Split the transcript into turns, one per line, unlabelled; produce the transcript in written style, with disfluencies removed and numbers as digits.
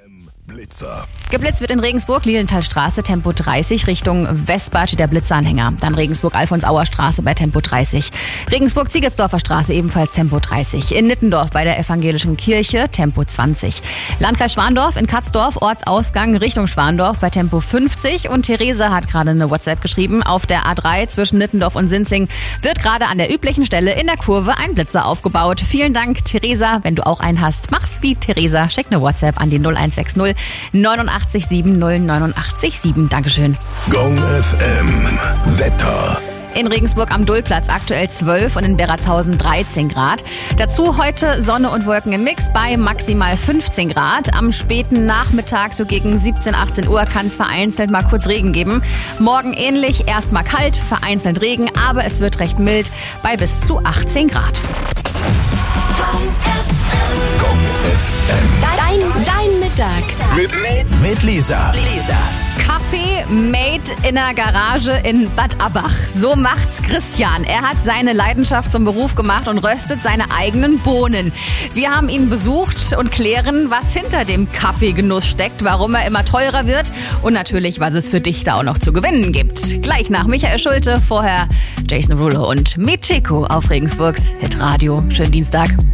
Blitzer.
Geblitzt wird in Regensburg, Lilienthalstraße, Tempo 30, Richtung Westbad steht der Blitzanhänger. Dann Regensburg-Alfons-Auer Straße bei Tempo 30. Regensburg-Ziegelsdorfer Straße ebenfalls Tempo 30. In Nittendorf bei der Evangelischen Kirche Tempo 20. Landkreis Schwandorf in Katzdorf, Ortsausgang Richtung Schwandorf bei Tempo 50. Und Therese hat gerade eine WhatsApp geschrieben. Auf der A3 zwischen Nittendorf und Sinzing wird gerade an der üblichen Stelle in der Kurve ein Blitzer aufgebaut. Vielen Dank, Theresa. Wenn du auch einen hast, mach's wie Theresa. Schick eine WhatsApp an die 0160 89 70 89 7. Dankeschön.
Gong FM. Wetter.
In Regensburg am Dullplatz aktuell 12 und in Berratshausen 13 Grad. Dazu heute Sonne und Wolken im Mix bei maximal 15 Grad. Am späten Nachmittag, so gegen 17, 18 Uhr, kann es vereinzelt mal kurz Regen geben. Morgen ähnlich, erstmal kalt, vereinzelt Regen, aber es wird recht mild bei bis zu 18 Grad.
Gong FM.
Dein Mittag.
Mit Lisa.
Kaffee made in der Garage in Bad Abbach. So macht's Christian. Er hat seine Leidenschaft zum Beruf gemacht und röstet seine eigenen Bohnen. Wir haben ihn besucht und klären, was hinter dem Kaffeegenuss steckt, warum er immer teurer wird und natürlich, was es für dich da auch noch zu gewinnen gibt. Gleich nach Michael Schulte, vorher Jason Derulo und Michiko auf Regensburgs Hitradio. Schönen Dienstag.